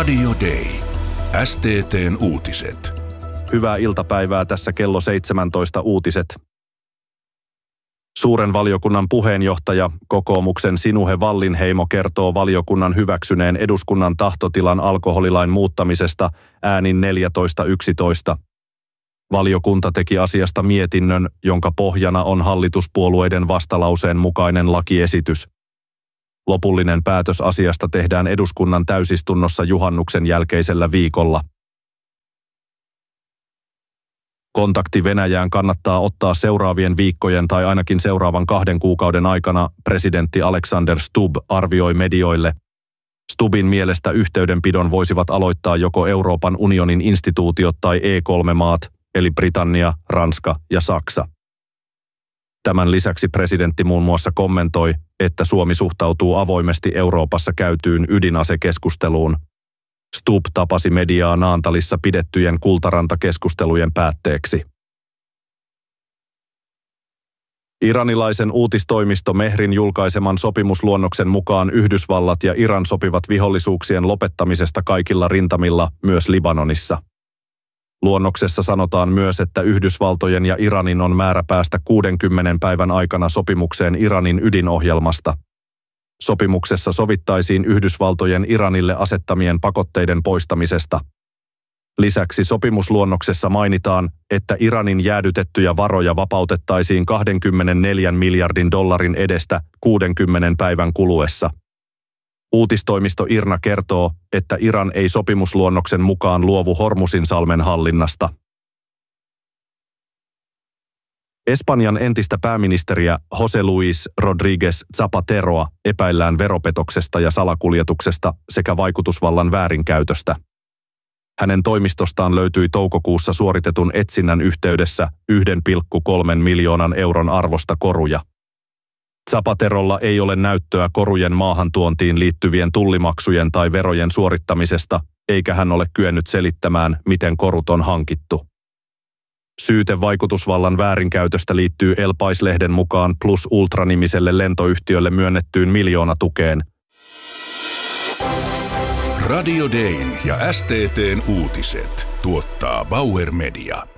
Radio Day. STT:n uutiset. Hyvää iltapäivää, tässä kello 17 uutiset. Suuren valiokunnan puheenjohtaja, kokoomuksen Sinuhe Wallinheimo kertoo valiokunnan hyväksyneen eduskunnan tahtotilan alkoholilain muuttamisesta äänin 14-11. Valiokunta teki asiasta mietinnön, jonka pohjana on hallituspuolueiden vastalauseen mukainen lakiesitys. Lopullinen päätös asiasta tehdään eduskunnan täysistunnossa juhannuksen jälkeisellä viikolla. Kontakti Venäjään kannattaa ottaa seuraavien viikkojen tai ainakin seuraavan 2 kuukauden aikana, presidentti Alexander Stubb arvioi medioille. Stubbin mielestä yhteydenpidon voisivat aloittaa joko Euroopan unionin instituutiot tai E3-maat, eli Britannia, Ranska ja Saksa. Tämän lisäksi presidentti muun muassa kommentoi, että Suomi suhtautuu avoimesti Euroopassa käytyyn ydinasekeskusteluun. Stubb tapasi mediaa Naantalissa pidettyjen Kultaranta-keskustelujen päätteeksi. Iranilaisen uutistoimisto Mehrin julkaiseman sopimusluonnoksen mukaan Yhdysvallat ja Iran sopivat vihollisuuksien lopettamisesta kaikilla rintamilla, myös Libanonissa. Luonnoksessa sanotaan myös, että Yhdysvaltojen ja Iranin on määrä päästä 60 päivän aikana sopimukseen Iranin ydinohjelmasta. Sopimuksessa sovittaisiin Yhdysvaltojen Iranille asettamien pakotteiden poistamisesta. Lisäksi sopimusluonnoksessa mainitaan, että Iranin jäädytettyjä varoja vapautettaisiin 24 miljardin dollarin edestä 60 päivän kuluessa. Uutistoimisto IRNA kertoo, että Iran ei sopimusluonnoksen mukaan luovu Hormuzinsalmen hallinnasta. Espanjan entistä pääministeriä José Luis Rodríguez Zapateroa epäillään veropetoksesta ja salakuljetuksesta sekä vaikutusvallan väärinkäytöstä. Hänen toimistostaan löytyi toukokuussa suoritetun etsinnän yhteydessä 1,3 miljoonan euron arvosta koruja. Zapaterolla ei ole näyttöä korujen maahantuontiin liittyvien tullimaksujen tai verojen suorittamisesta, eikä hän ole kyennyt selittämään, miten korut on hankittu. Syyte vaikutusvallan väärinkäytöstä liittyy El Pais-lehden mukaan Plus Ultra-nimiselle lentoyhtiölle myönnettyyn miljoonatukeen. Radio Dayn ja STT:n uutiset tuottaa Bauer Media.